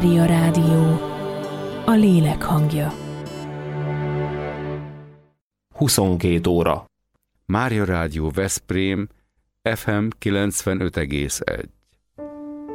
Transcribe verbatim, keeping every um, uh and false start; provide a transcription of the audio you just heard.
Mária Rádió, a lélek hangja. huszonkét óra. Mária Rádió Veszprém, ef em kilencvenöt egész egy.